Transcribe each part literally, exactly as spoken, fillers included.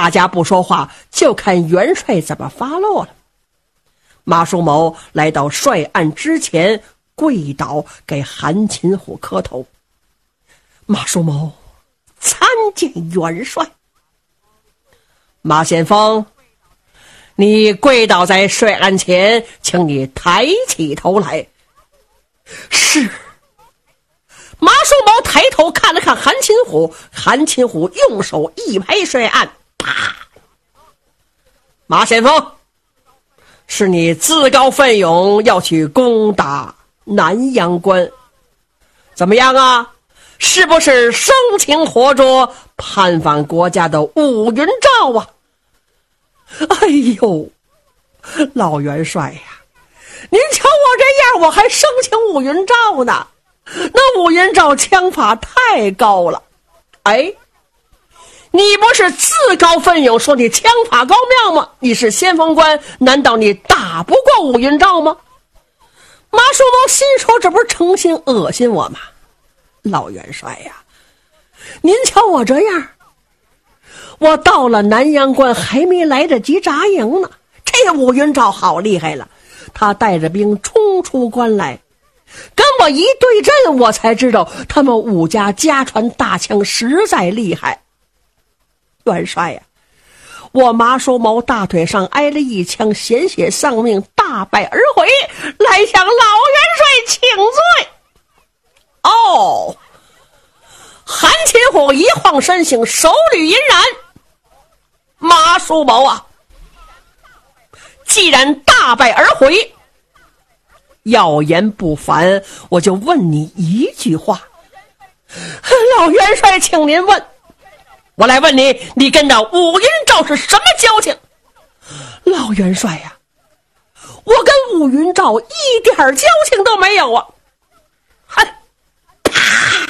大家不说话，就看元帅怎么发落了。马叔谋来到帅案之前，跪倒给韩擒虎磕头。马叔谋参见元帅。马先锋，你跪倒在帅案前，请你抬起头来。是。马叔谋抬头看了看韩擒虎，韩擒虎用手一拍帅案，啪！马先锋，是你自告奋勇要去攻打南阳关，怎么样啊？是不是生擒活捉叛反国家的武云照啊？哎呦，老元帅呀，您瞧我这样，我还生擒武云照呢？那武云照枪法太高了。哎，你不是自告奋勇说你枪法高妙吗？你是先锋官，难道你打不过武云照吗？马叔谋心说，这不是诚心恶心我吗？老元帅呀，您瞧我这样，我到了南阳关还没来得及扎营呢，这武云照好厉害了，他带着兵冲出关来，跟我一对阵，我才知道他们武家家传大枪实在厉害。元帅呀，我马叔谋大腿上挨了一枪，鲜血丧命，大败而回，来向老元帅请罪。哦，韩擒虎一晃身形，手捋银髯。马叔谋啊，既然大败而回，要言不凡，我就问你一句话。老元帅，请您问。我来问你，你跟那武云照是什么交情？老元帅呀，我跟武云照一点交情都没有啊！哼！啪！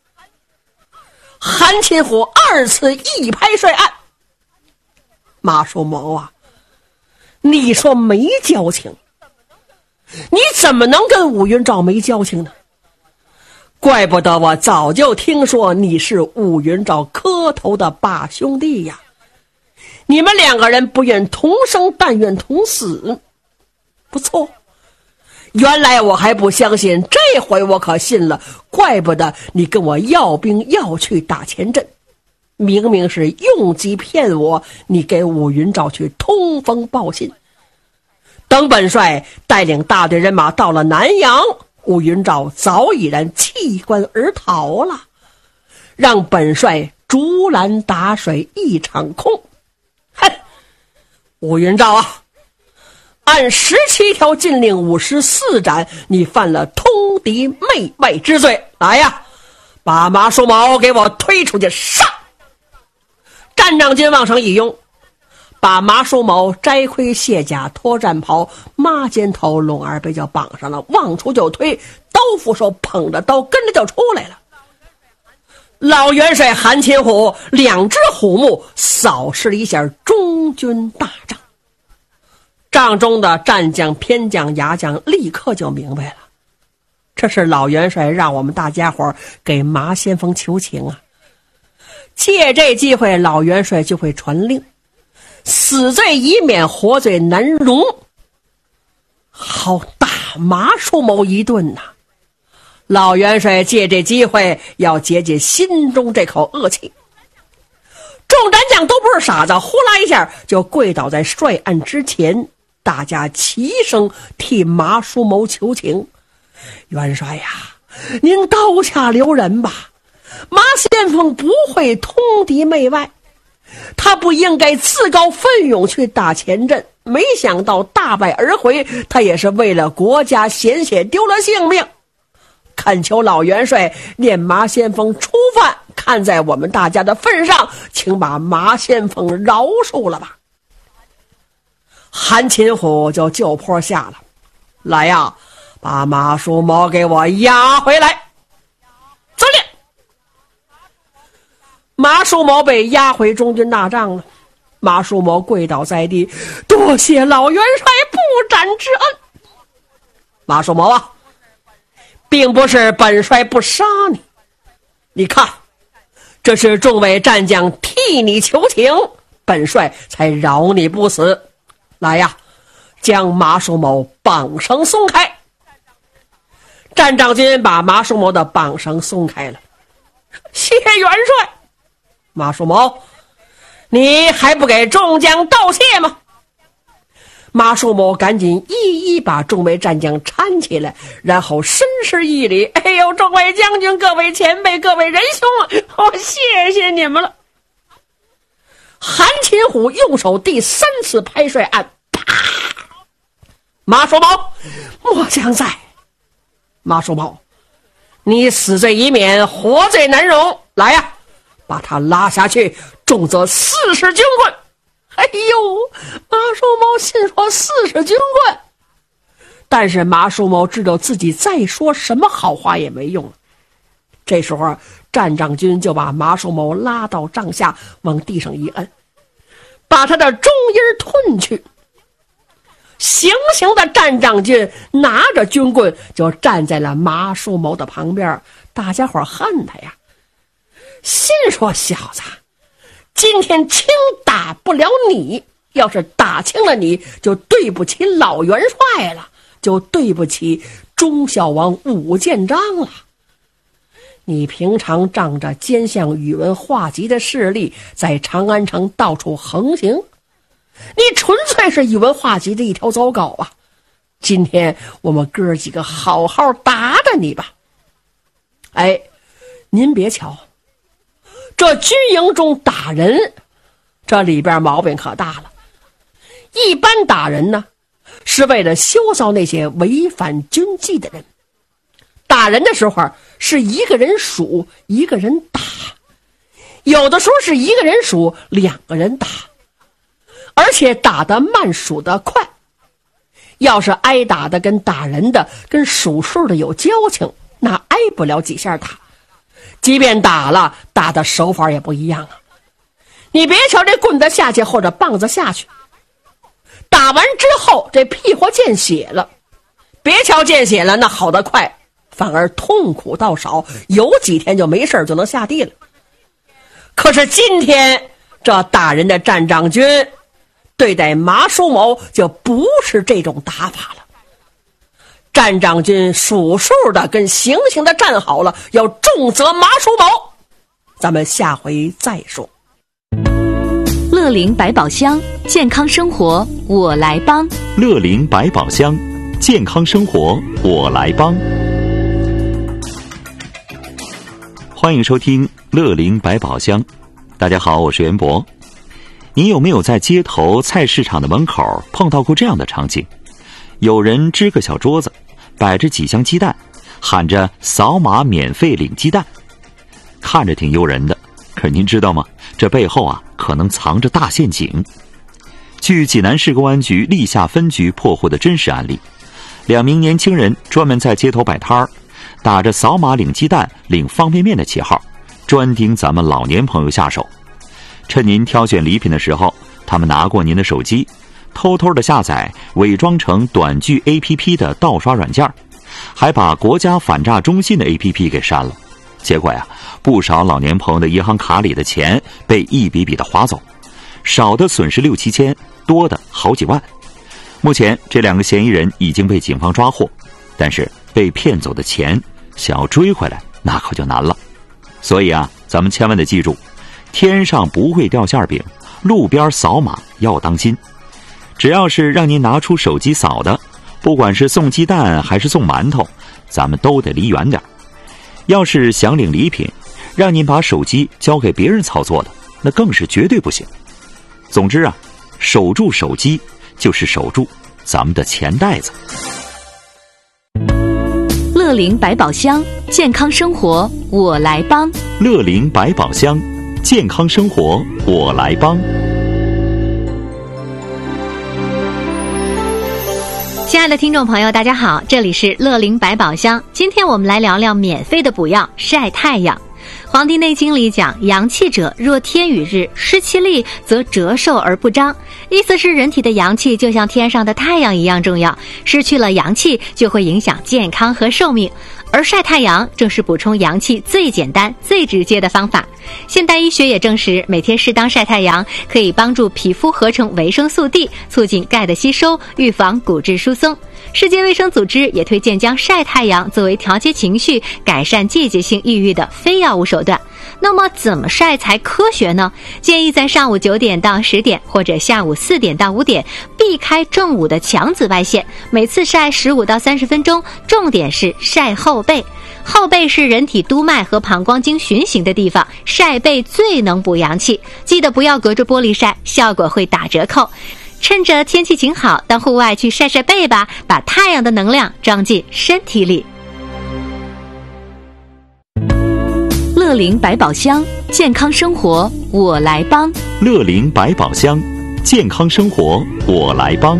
韩擒虎二次一拍帅案。马叔谋啊，你说没交情，你怎么能跟武云照没交情呢？怪不得我早就听说你是武云照磕头的把兄弟呀！你们两个人不愿同生，但愿同死。不错，原来我还不相信，这回我可信了。怪不得你跟我要兵要去打前阵，明明是用计骗我，你给武云照去通风报信。等本帅带领大队人马到了南阳，武云照早已然弃关而逃了，让本帅竹篮打水一场空。哼，武云照啊，按十七条禁令五十四斩，你犯了通敌媚外之罪。来呀，把马叔谋给我推出去上！战仗军往上一拥，把马叔谋摘盔卸甲脱战袍，抹肩头龙儿被就绑上了，往出就推，刀斧手捧着刀跟着就出来了。老元帅韩擒虎两只虎目扫视了一下中军大帐，帐中的战将偏将牙将立刻就明白了，这是老元帅让我们大家伙给马先锋求情啊。借这机会，老元帅就会传令，死罪已免，活罪难容，好打马叔谋一顿呐、啊！老元帅借这机会要解解心中这口恶气。众战将都不是傻子，呼啦一下就跪倒在帅案之前，大家齐声替马叔谋求情。元帅呀，您刀下留人吧，马先锋不会通敌媚外，他不应该自告奋勇去打前阵，没想到大败而回，他也是为了国家鲜血丢了性命。恳求老元帅念马先锋初犯，看在我们大家的份上，请把马先锋饶恕了吧。韩擒虎就就坡下了，来呀，把马叔谋给我押回来。遵令。马叔谋被押回中军大帐了，马叔谋跪倒在地，多谢老元帅不斩之恩。马叔谋啊，并不是本帅不杀你，你看，这是众位战将替你求情， 本帅才饶你不死。来呀，将马寿谋绑绳松开。站长军把马寿谋的绑绳松开了。谢元帅。马寿谋，你还不给众将道谢吗？马寿谋赶紧一一把众位战将搀起来，然后深施一礼。哎呦，众位将军、各位前辈、各位仁兄，我、哦、谢谢你们了。韩擒虎用手第三次拍摔案，啪！马寿谋，末将在。马寿谋，你死罪已免，活罪难容。来呀，把他拉下去，重则四十军棍。哎呦，马寿谋心说四十军棍，但是马寿谋知道自己再说什么好话也没用了。这时候站长军就把马寿谋拉到帐下，往地上一摁，把他的中音吞去。行刑的站长军拿着军棍就站在了马寿谋的旁边，大家伙恨他呀，心说小子，今天轻打不了你，要是打轻了你，就对不起老元帅了，就对不起忠孝王武建章了。你平常仗着奸相宇文化及的势力，在长安城到处横行，你纯粹是宇文化及的一条走狗啊！今天我们哥几个好好打打你吧。哎，您别瞧，这军营中打人，这里边毛病可大了。一般打人呢，是为了羞臊那些违反军纪的人。打人的时候是一个人数一个人打，有的时候是一个人数两个人打，而且打得慢数得快。要是挨打的跟打人的跟数数的有交情，那挨不了几下打，即便打了，打的手法也不一样啊。你别瞧这棍子下去或者棒子下去，打完之后这屁股见血了，别瞧见血了，那好得快，反而痛苦到少，有几天就没事就能下地了。可是今天这打人的站长军对待马寿谋就不是这种打法了。站长军数数的跟行刑的站好了，要重责马寿谋。咱们下回再说。 乐龄百宝箱，健康生活我来帮。 乐龄百宝箱，健康生活我来帮。欢迎收听乐龄百宝箱。大家好，我是袁博。你有没有在街头菜市场的门口碰到过这样的场景？有人支个小桌子，摆着几箱鸡蛋，喊着扫码免费领鸡蛋，看着挺诱人的。可您知道吗？这背后啊，可能藏着大陷阱。据济南市公安局历下分局破获的真实案例，两名年轻人专门在街头摆摊儿，打着扫码领鸡蛋、领方便面的旗号，专盯咱们老年朋友下手。趁您挑选礼品的时候，他们拿过您的手机，偷偷的下载伪装成短剧 A P P 的盗刷软件，还把国家反诈中心的 A P P 给删了。结果呀，不少老年朋友的银行卡里的钱被一笔笔的划走，少的损失六七千，多的好几万。目前这两个嫌疑人已经被警方抓获，但是被骗走的钱想要追回来，那可就难了。所以啊，咱们千万得记住，天上不会掉馅饼，路边扫码要当心。只要是让您拿出手机扫的，不管是送鸡蛋还是送馒头，咱们都得离远点。要是想领礼品，让您把手机交给别人操作的，那更是绝对不行。总之啊，守住手机就是守住咱们的钱袋子。 乐龄百宝箱，健康生活我来帮。 乐龄百宝箱，健康生活我来帮。 亲爱的听众朋友，大家好，这里是乐龄百宝箱。今天我们来聊聊免费的补药晒太阳。 黄帝内经里讲，阳气者若天与日，失其力则折寿而不彰，意思是人体的阳气就像天上的太阳一样重要，失去了阳气就会影响健康和寿命。而晒太阳正是补充阳气最简单最直接的方法。现代医学也证实，每天适当晒太阳可以帮助皮肤合成维生素 D， 促进钙的吸收，预防骨质疏松。世界卫生组织也推荐将晒太阳作为调节情绪、改善季节性抑郁的非药物手段。那么怎么晒才科学呢？建议在上午九点到十点或者下午四点到五点避开正午的强紫外线，每次晒十五到三十分钟，重点是晒后背。后背是人体督脉和膀胱经循行的地方，晒背最能补阳气，记得不要隔着玻璃晒，效果会打折扣。趁着天气晴好，到户外去晒晒背吧，把太阳的能量装进身体里。 乐龄百宝箱，健康生活我来帮。 乐龄百宝箱，健康生活我来帮。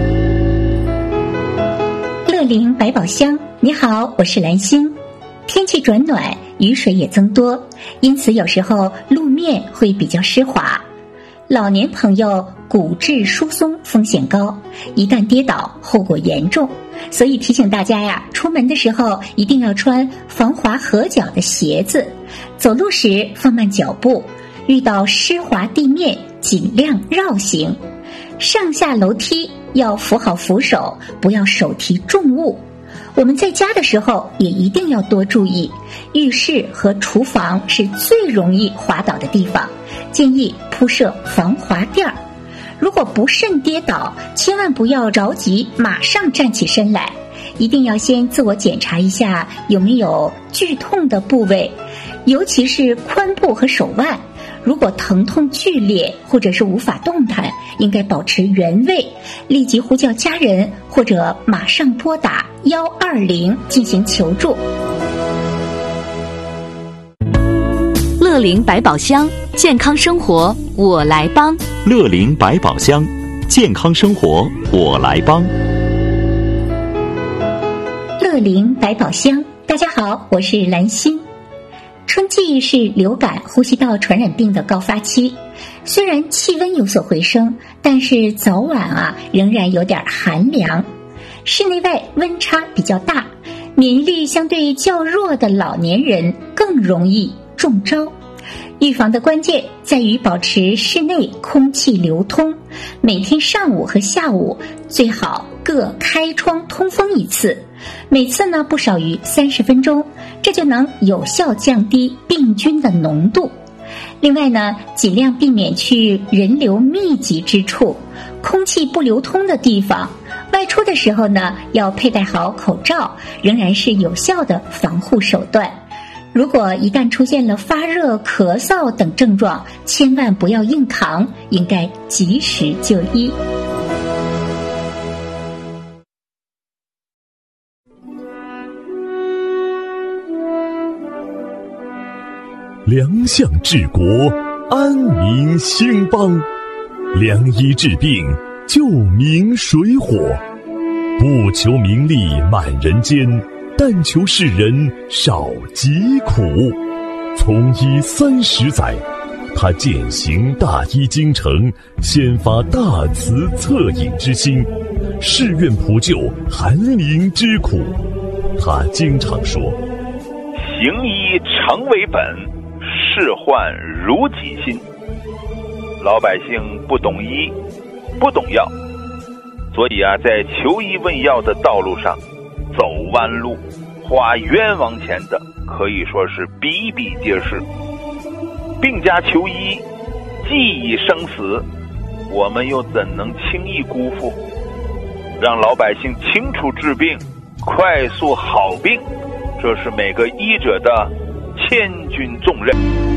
乐龄百宝箱，你好，我是兰心。天气转暖，雨水也增多，因此有时候路面会比较湿滑。老年朋友骨质疏松风险高，一旦跌倒后果严重，所以提醒大家呀，出门的时候一定要穿防滑合脚的鞋子，走路时放慢脚步，遇到湿滑地面尽量绕行，上下楼梯要扶好扶手，不要手提重物。我们在家的时候也一定要多注意，浴室和厨房是最容易滑倒的地方，建议铺设防滑垫儿。如果不慎跌倒，千万不要着急马上站起身来，一定要先自我检查一下有没有剧痛的部位，尤其是髋部和手腕。如果疼痛剧烈或者是无法动弹，应该保持原位，立即呼叫家人或者马上拨打一二零进行求助。 乐龄百宝箱，健康生活我来帮。 乐龄百宝箱，健康生活我来帮。 乐龄百宝箱，大家好，我是兰心。春季是流感、呼吸道传染病的高发期，虽然气温有所回升，但是早晚啊仍然有点寒凉，室内外温差比较大，免疫力相对较弱的老年人更容易中招。预防的关键在于保持室内空气流通，每天上午和下午最好各开窗通风一次，每次呢不少于三十分钟，这就能有效降低病菌的浓度。另外呢，尽量避免去人流密集之处、空气不流通的地方。外出的时候呢，要佩戴好口罩，仍然是有效的防护手段。如果一旦出现了发热、咳嗽等症状，千万不要硬扛，应该及时就医。 良相治国，安民兴邦。良医治病，救民水火。不求名利满人间，但求世人少疾苦。从医三十载，他践行大医精诚，先发大慈恻隐之心，誓愿普救寒灵之苦。他经常说： 行医诚为本，事患如己心。老百姓不懂医，不懂药，所以啊，在求医问药的道路上走弯路、花冤枉钱的可以说是比比皆是。病家求医，既已生死，我们又怎能轻易辜负？让老百姓清楚治病，快速好病，这是每个医者的千钧重任。